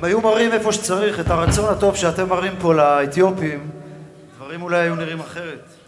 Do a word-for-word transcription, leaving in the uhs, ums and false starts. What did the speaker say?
והיו מראים איפה שצריך את הרצון הטוב שאתם מראים פה לאתיופים, דברים אולי היו נראים אחרת.